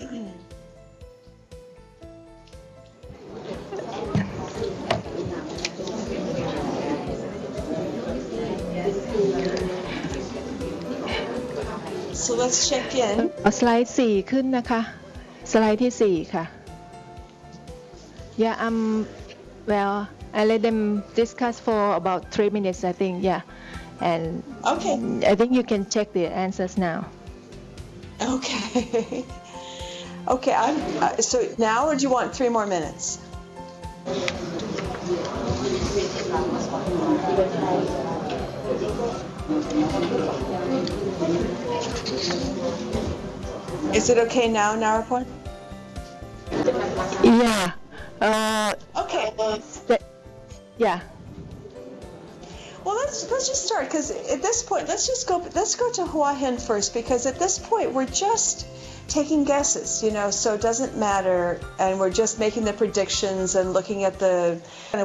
So let's check in. สไลด์4ขึ้นนะคะสไลด์ที่4ค่ะ Yeah, well, I let them discuss for about 3 minutes, I think, yeah. And Okay. I think you can check the answers now. Okay. Okay, so now, or do you want 3 more minutes? Is it okay now, Narapon? Yeah. Okay. Yeah. Well, let's just start, because at this point, let's go to Hua Hin first, because at this point we're just taking guesses, so it doesn't matter, and we're just making the predictions and looking at the kind of